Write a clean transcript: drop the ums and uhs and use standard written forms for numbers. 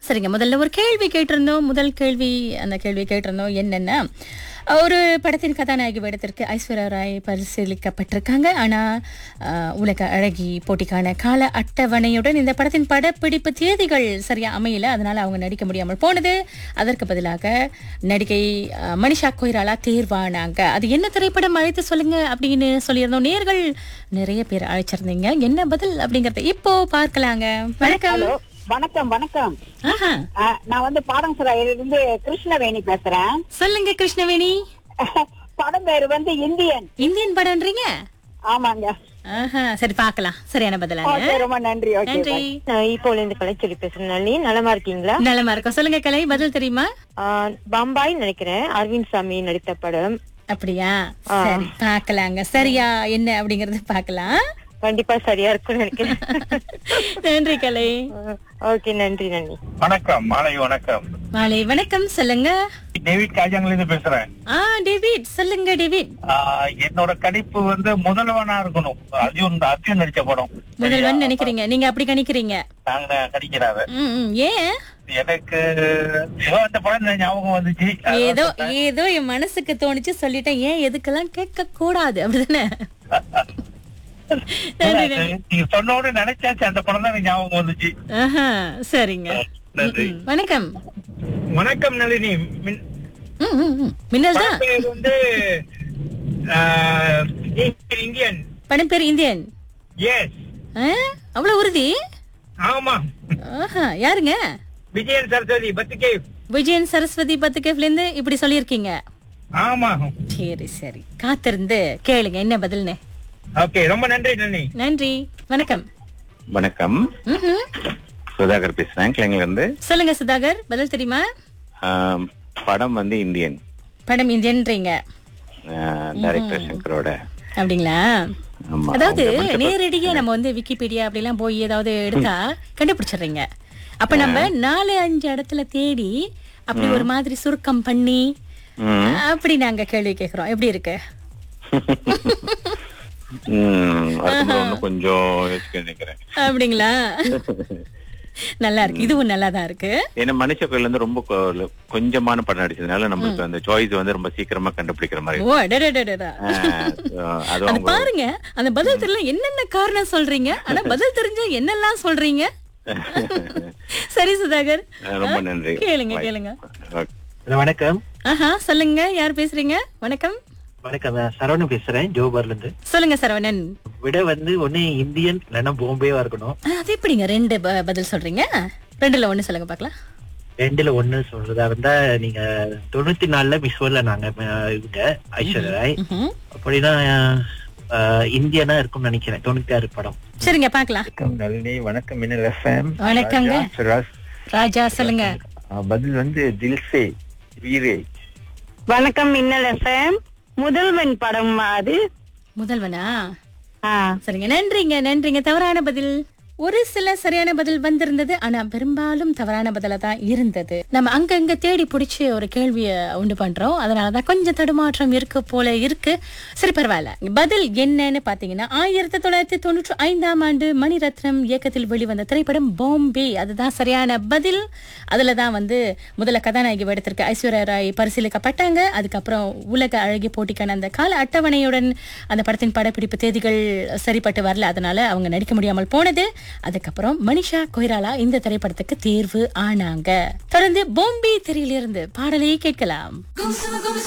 சரிங்க, முதல்ல ஒரு கேள்வி கேட்டிருந்தோம். முதல் கேள்வி, அந்த கேள்வி கேட்டிருந்தோம் என்னன்னா, ஒரு படத்தின் கதாநாயகி வேடத்திற்கு ஐஸ்வர்யா ராய் பரிசீலிக்கப்பட்டிருக்காங்க. ஆனா உலக அழகி போட்டிக்கான கால அட்டவணையுடன் இந்த படத்தின் படப்பிடிப்பு தேதிகள் சரியா அமையல. அதனால அவங்க நடிக்க முடியாமல் போனது. அதற்கு பதிலாக நடிகை மனிஷா கொய்ராலா தேர்வானாங்க. அது என்ன திரைப்படம் அழைத்து சொல்லுங்க அப்படின்னு சொல்லியிருந்தோம். நேர்கள் நிறைய பேர் அழைச்சிருந்தீங்க. என்ன பதில் அப்படிங்கறத இப்போ பார்க்கலாங்க. வணக்கம். ஹலோ, வணக்கம் வணக்கம். ஆஹா, நான் வந்து பாடம்சராயிலிருந்து கிருஷ்ணவேணி பேசுறேன். சொல்லுங்க கிருஷ்ணவேணி. படம் பேரு வந்து இந்தியன். இந்தியன் படம்ன்றீங்க? ஆமாங்க. ஆஹா, சரி பார்க்கலாம். சரியான பதிலாங்க. ஓகே, ரொம்ப நன்றி. ஓகே, நன்றி. bye. நான் இப்போல இருந்து கலைச்சொல்லி பேசுறேன். நளினி, நலமா இருக்கீங்களா? நலமா இருக்கும். சொல்லுங்க கலை, பதில் தெரியுமா? பம்பாய் நினைக்கிறேன், அரவிந்த் சாமி நடித்த படம். அப்படியா? சரி பார்க்கலாங்க. சரியா என்ன அப்படிங்கறது பார்க்கலாம். கண்டிப்பா சரியா இருக்கும்னு நினைக்கிறேன். நன்றி கலை. ஓகே, நன்றி நன்றி. வணக்கம், மாலை வணக்கம். மாலை வணக்கம். சொல்லுங்க. டேவிட் காஜாங்கல இருந்து பேசுறேன். டேவிட், சொல்லுங்க டேவிட். என்னோட கணிப்பு வந்து முதல்வனா இருக்கணும். அர்ஜுன் நடிச்ச படம். முதல்வன் நினைக்கிறீங்க? நீங்க அப்படி கணிக்கிறீங்க? நாங்க கணிக்கிறாரு. ஏன்? எனக்கு அந்த படம் ஞாபகம் வந்துச்சு. ஏதோ ஏதோ என் மனசுக்கு தோணுச்சு சொல்லிட்டேன். ஏன் எதுக்கெல்லாம் கேட்க கூடாது, அப்படிதானே? நீங்க சொன்னோட நினைச்சாச்சு, அந்த படம் தான் எனக்கு ஞாபகம் வந்துச்சு. ஆஹா, சரிங்க. நன்றி. வணக்கம். வணக்கம் நளினி. மின்னல் தான். படம் பேர் வந்து இந்தியன். படம் பேர் இந்தியன். எஸ். அவ்வளவு உறுதி? ஆமா. ஆஹா, யாருங்க? விஜயன் சரஸ்வதி பத்துகே. விஜயன் சரஸ்வதி பத்துகேஃப்ல இருந்து இப்படி சொல்லியிருக்கீங்க. ஆமா. சரி சரி, காத்திருந்து கேளுங்க என்ன பதில்னு. ஓகே, ரொம்ப நன்றி நன்றி. நன்றி. வணக்கம். வணக்கம், சுதாகர் பேசுறேன் கிளைங்கல இருந்து. சொல்லுங்க சுதாகர், பதில் தெரியுமா? படம் வந்து இந்தியன். படம் இந்தியன்றீங்க. டைரக்டர் சங்கரோட. அப்படிங்களா? ஆமா. அதாவது நேரடியா நம்ம வந்து விக்கிபீடியா அப்படி எல்லாம் போய் ஏதாவது எடுத்தா கண்டுபிடிச்சிடுறீங்க. அப்ப நம்ம 4-5 இடத்துல தேடி அப்படி ஒரு மாதிரி சுருக்கம் பண்ணி அப்படி நாங்க கேள்வி கேக்குறோம். எப்படி இருக்கு? கொஞ்சம் யோசிக்க நினைக்கிறேன். அப்படிங்களா? நல்லா இருக்கு, இதுவும் நல்லாதான் இருக்கு. ஏன்னா மனுஷ கோயில இருந்து ரொம்ப கொஞ்சமான படம் நடிச்சதுனால நம்மளுக்கு அந்த சாய்ஸ் வந்து ரொம்ப சீக்கிரமா கண்டுபிடிக்கிற மாதிரி. ஓ, அது பாருங்க, அந்த பதில் தெரியல என்னென்ன காரணம் சொல்றீங்க, ஆனா பதில் தெரிஞ்ச என்னெல்லாம் சொல்றீங்க. சரி சுதாகர், ரொம்ப நன்றி. கேளுங்க கேளுங்க. வணக்கம். சொல்லுங்க, யார் பேசுறீங்க? வணக்கம். வணக்கம், சரவணன் பேசுறேன், ஜோபர்ல இருந்து. சொல்லுங்க சரவணன். விட வந்து ஒண்ணு இந்தியன் இல்லைன்னா பாம்பேவா இருக்கணும். அது எப்படிங்க 2 பதில் சொல்றீங்க? 2ல 1 சொல்லுங்க பாக்கலாம். 2ல 1 சொல்றதா இருந்தா நீங்க 94 மிஸ் வேர்ல்ட்ல நாங்க இவங்க ஐஸ்வர்யா ராய். அப்படின்னா இந்தியனா இருக்கும்னு நினைக்கிறேன். 96 படம். சரிங்க, பாக்கலாம். வணக்கம் நளினி. வணக்கம் மின்னல் எஃப்எம். வணக்கங்க ராஜா, சொல்லுங்க. பதில் வந்து தில்சே வீரே. வணக்கம் மின்னல் எஃப்எம். முதல்வன் படம் அது. முதல்வனா? சரிங்க, நன்றிங்க நன்றிங்க. தவறான பதில். ஒரு சில சரியான பதில் வந்திருந்தது, ஆனா பெரும்பாலும் தவறான பதிலா தான் இருந்தது. நம்ம அங்கங்க தேடி பிடிச்சி ஒரு கேள்வியை உண்டு பண்றோம், அதனாலதான் கொஞ்சம் தடுமாற்றம் இருக்கு போல இருக்கு. சரி, பரவாயில்ல. பதில் என்னன்னு பாத்தீங்கன்னா 1995ஆம் ஆண்டு மணிரத்னம் இயக்கத்தில் வெளிவந்த திரைப்படம் பாம்பே. அதுதான் சரியான பதில். அதுலதான் வந்து முதல்ல கதாநாயகி வேடத்திற்கு ஐஸ்வர்யா ராய் பரிசீலிக்கப்பட்டாங்க. அதுக்கப்புறம் உலக அழகி போட்டிக்கான அந்த கால அட்டவணையுடன் அந்த படத்தின் படப்பிடிப்பு தேதிகள் சரிப்பட்டு வரல, அதனால அவங்க நடிக்க முடியாமல் போனது. அதுக்கப்புறம் மனிஷா கொய்ராலா இந்த திரைப்படத்துக்கு தேர்வு ஆனாங்க. தொடர்ந்து பாம்பே திரையிலிருந்து பாடலை கேட்கலாம்.